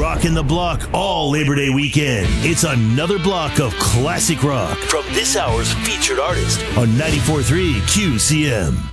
rocking the block all Labor Day weekend. It's another block of classic rock from this hour's featured artist on 94.3 QCM.